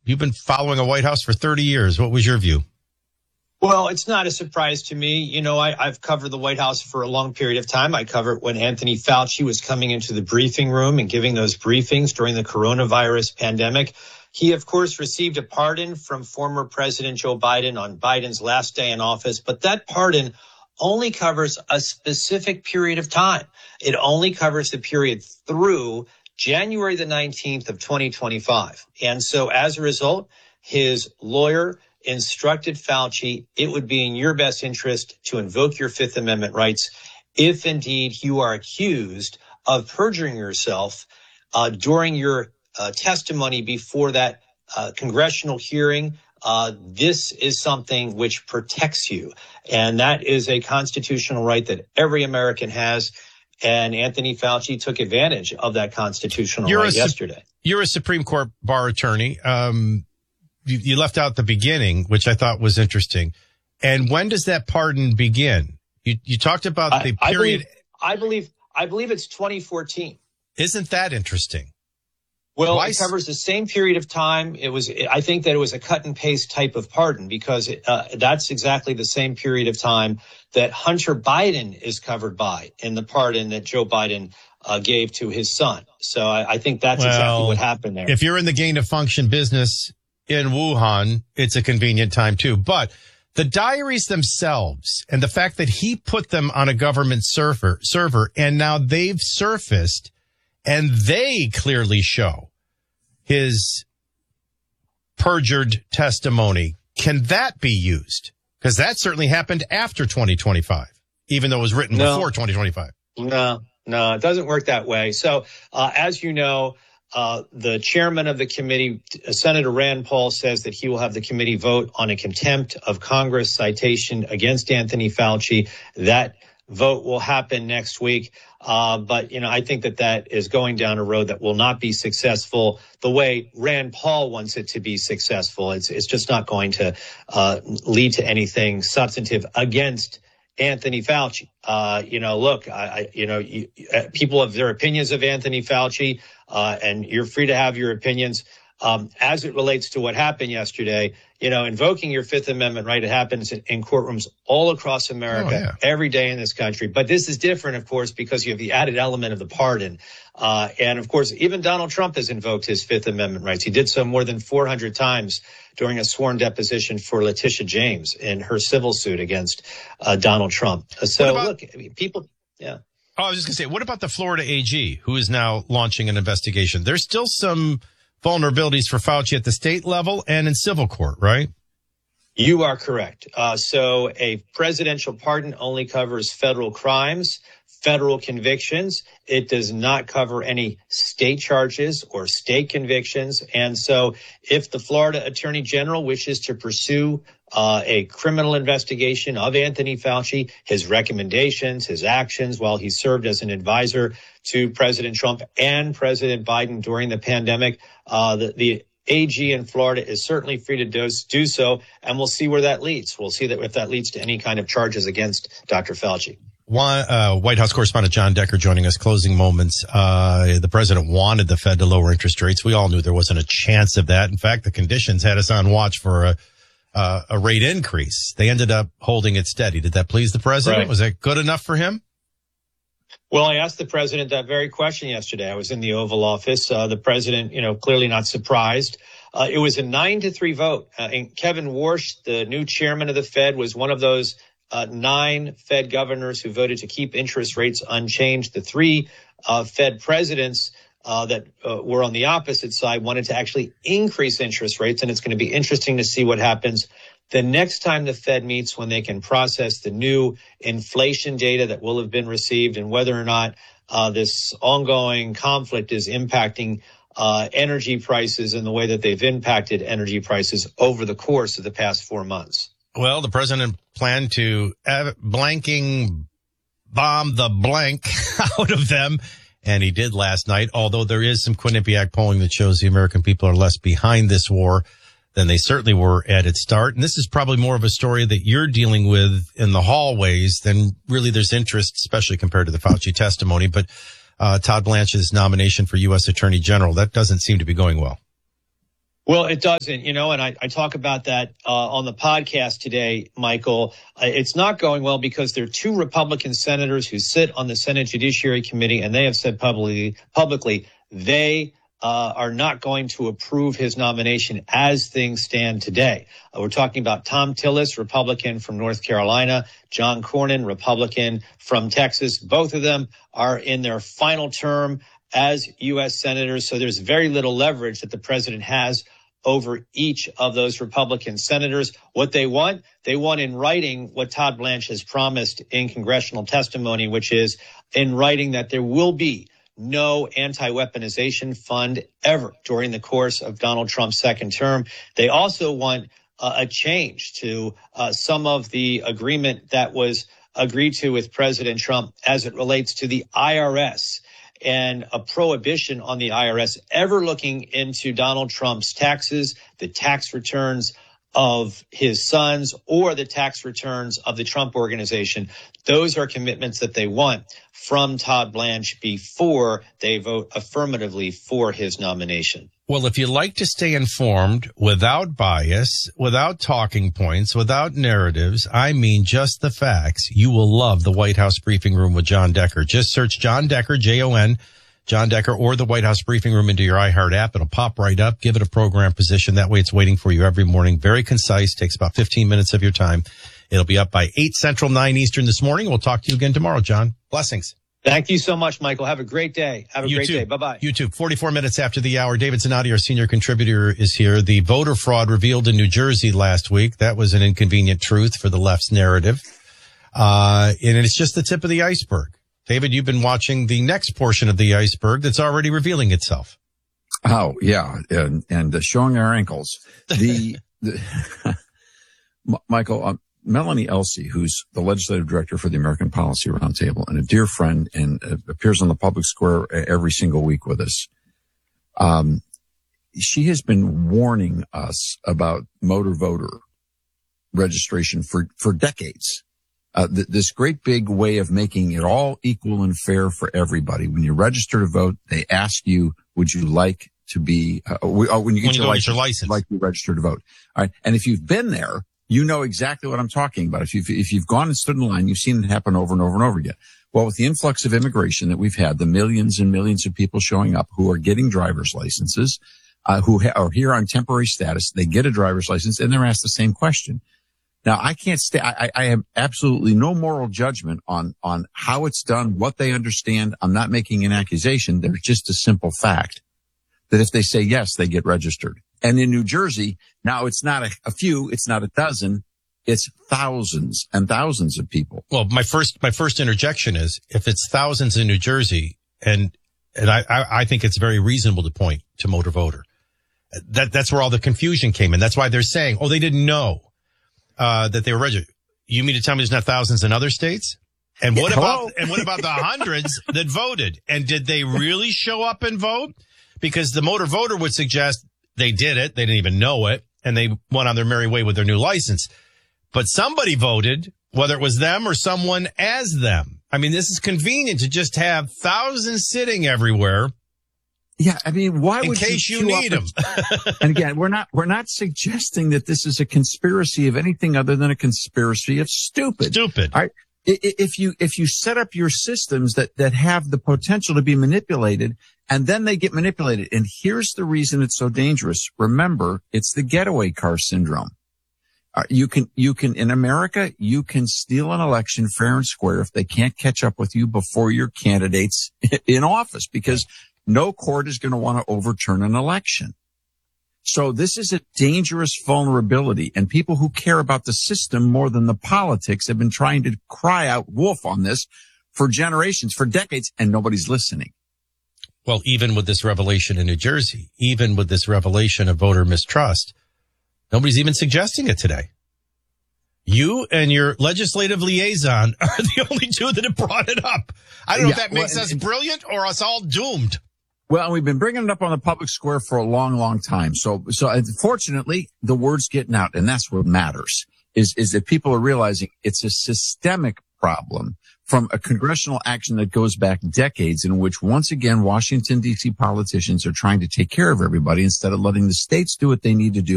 You've been following a White House for 30 years. What was your view? Well, it's not a surprise to me. You know, I've covered the White House for a long period of time. I covered when Anthony Fauci was coming into the briefing room and giving those briefings during the coronavirus pandemic. He, of course, received a pardon from former President Joe Biden on Biden's last day in office. But that pardon only covers a specific period of time. It only covers the period through January the 19th of 2025. And so as a result, his lawyer instructed Fauci, it would be in your best interest to invoke your Fifth Amendment rights if indeed you are accused of perjuring yourself during your testimony before that congressional hearing. This is something which protects you. And that is a constitutional right that every American has. And Anthony Fauci took advantage of that constitutional right yesterday. You're a Supreme Court bar attorney. You left out the beginning, which I thought was interesting. And when does that pardon begin? You talked about the period. I believe it's 2014. Isn't that interesting? Well, it covers the same period of time. I think that it was a cut and paste type of pardon because that's exactly the same period of time that Hunter Biden is covered by in the pardon that Joe Biden gave to his son. So I think that's exactly what happened there. If you're in the gain of function business in Wuhan, it's a convenient time too. But the diaries themselves and the fact that he put them on a government server and now they've surfaced and they clearly show his perjured testimony. Can that be used? Because that certainly happened after 2025, even though it was written before 2025. No, it doesn't work that way. So as you know, the chairman of the committee, Senator Rand Paul, says that he will have the committee vote on a contempt of Congress citation against Anthony Fauci. That vote will happen next week. But, you know, I think that is going down a road that will not be successful the way Rand Paul wants it to be successful. It's just not going to lead to anything substantive against Anthony Fauci. Look, people have their opinions of Anthony Fauci, and you're free to have your opinions. As it relates to what happened yesterday, invoking your Fifth Amendment right, it happens in courtrooms all across America every day in this country. But this is different, of course, because you have the added element of the pardon. And of course, even Donald Trump has invoked his Fifth Amendment rights. He did so more than 400 times during a sworn deposition for Letitia James in her civil suit against Donald Trump. People. Oh, I was just going to say, what about the Florida AG, who is now launching an investigation? There's still some vulnerabilities for Fauci at the state level and in civil court, right? You are correct. So a presidential pardon only covers federal crimes, federal convictions. It does not cover any state charges or state convictions. And so if the Florida Attorney General wishes to pursue a criminal investigation of Anthony Fauci, his recommendations, his actions while he served as an advisor to President Trump and President Biden during the pandemic, the AG in Florida is certainly free to do so, and we'll see where that leads. We'll see that if that leads to any kind of charges against Dr. Fauci. White House correspondent John Decker joining us. Closing moments. The president wanted the Fed to lower interest rates. We all knew there wasn't a chance of that. In fact, the conditions had us on watch for a rate increase. They ended up holding it steady. Did that please the president? Right. Was that good enough for him? Well, I asked the president that very question yesterday. I was in the Oval Office. The president, clearly not surprised. It was a 9-3 vote. And Kevin Warsh, the new chairman of the Fed, was one of those 9 Fed governors who voted to keep interest rates unchanged. The 3 Fed presidents that were on the opposite side wanted to actually increase interest rates. And it's going to be interesting to see what happens the next time the Fed meets, when they can process the new inflation data that will have been received and whether or not this ongoing conflict is impacting energy prices in the way that they've impacted energy prices over the course of the past 4 months. Well, the president planned to blanking bomb the blank out of them, and he did last night, although there is some Quinnipiac polling that shows the American people are less behind this war than they certainly were at its start. And this is probably more of a story that you're dealing with in the hallways than really there's interest, especially compared to the Fauci testimony. But Todd Blanche's nomination for U.S. Attorney General, that doesn't seem to be going well. Well, it doesn't, and I talk about that on the podcast today, Michael. It's not going well because there are two Republican senators who sit on the Senate Judiciary Committee, and they have said publicly they are not going to approve his nomination as things stand today. We're talking about Thom Tillis, Republican from North Carolina, John Cornyn, Republican from Texas. Both of them are in their final term as U.S. senators, so there's very little leverage that the president has over each of those Republican senators. What they want in writing what Todd Blanche has promised in congressional testimony, which is in writing that there will be no anti-weaponization fund ever during the course of Donald Trump's second term. They also want a change to some of the agreement that was agreed to with President Trump as it relates to the IRS, and a prohibition on the IRS ever looking into Donald Trump's taxes, the tax returns of his sons, or the tax returns of the Trump Organization. Those are commitments that they want from Todd Blanche before they vote affirmatively for his nomination. Well, if you like to stay informed without bias, without talking points, without narratives, I mean just the facts, you will love the White House Briefing Room with John Decker. Just search John Decker, Jon, John Decker, or the White House Briefing Room into your iHeart app. It'll pop right up. Give it a program position. That way it's waiting for you every morning. Very concise. Takes about 15 minutes of your time. It'll be up by 8 Central, 9 Eastern this morning. We'll talk to you again tomorrow, John. Blessings. Thank you so much, Michael. Have a great day. Have a great day. Bye-bye. You too. 44 minutes after the hour. David Zanotti, our senior contributor, is here. The voter fraud revealed in New Jersey last week. That was an inconvenient truth for the left's narrative. And it's just the tip of the iceberg. David, you've been watching the next portion of the iceberg that's already revealing itself. Oh, yeah. And showing our ankles. Michael, Melanie Elsey, who's the legislative director for the American Policy Roundtable and a dear friend and appears on the public square every single week with us. She has been warning us about motor voter registration for decades. This great big way of making it all equal and fair for everybody. When you register to vote, they ask you, would you like to be, when you get your license, like to register to vote. All right. And if you've been there, you know exactly what I'm talking about. If you've gone and stood in line, you've seen it happen over and over and over again. Well, with the influx of immigration that we've had, the millions and millions of people showing up who are getting driver's licenses, who are here on temporary status, they get a driver's license and they're asked the same question. Now, I can't stay. I have absolutely no moral judgment on how it's done, what they understand. I'm not making an accusation. There's just a simple fact that if they say yes, they get registered. And in New Jersey, now it's not a few, it's not a dozen, it's thousands and thousands of people. Well, my first interjection is if it's thousands in New Jersey, and I think it's very reasonable to point to motor voter. That's where all the confusion came in. That's why they're saying, oh, they didn't know that they were registered. You mean to tell me there's not thousands in other states? And what about the hundreds that voted? And did they really show up and vote? Because the motor voter would suggest they did it. They didn't even know it. And they went on their merry way with their new license. But somebody voted, whether it was them or someone as them. I mean, this is convenient to just have thousands sitting everywhere. Yeah. I mean, why would in case you need them? And again, we're not suggesting that this is a conspiracy of anything other than a conspiracy of stupid. All right. If you set up your systems that have the potential to be manipulated, and then they get manipulated. And here's the reason it's so dangerous. Remember, it's the getaway car syndrome. You can, in America, you can steal an election fair and square if they can't catch up with you before your candidate's in office, because no court is going to want to overturn an election. So this is a dangerous vulnerability, and people who care about the system more than the politics have been trying to cry out wolf on this for generations, for decades, and nobody's listening. Well, even with this revelation in New Jersey, even with this revelation of voter mistrust, nobody's even suggesting it today. You and your legislative liaison are the only two that have brought it up. I don't know if that makes us brilliant or us all doomed. Well, we've been bringing it up on the public square for a long, long time. So unfortunately, the word's getting out, and that's what matters, is that people are realizing it's a systemic problem from a congressional action that goes back decades, in which once again Washington D.C. politicians are trying to take care of everybody instead of letting the states do what they need to do